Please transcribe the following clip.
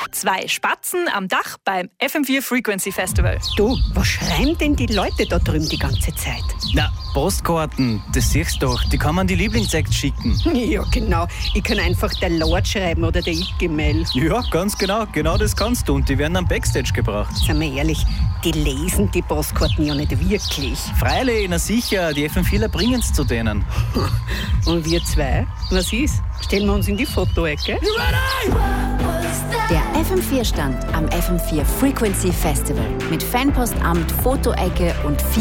2 Spatzen am Dach beim FM4 Frequency Festival. Du, was schreiben denn die Leute da drüben die ganze Zeit? Na, Postkarten, das siehst du doch. Die kann man die Lieblingsakt schicken. Ja, genau. Ich kann einfach der Lord schreiben oder der Ike-Mail. Ja, ganz genau. Genau das kannst du. Und die werden am Backstage gebracht. Seien wir ehrlich, die lesen die Postkarten ja nicht wirklich. Freilich, na sicher. Die FM4ler bringen's zu denen. Und wir zwei? Was ist? Stellen wir uns in die Fotoecke? Der FM4-Stand am FM4 Frequency Festival mit Fanpostamt, Fotoecke und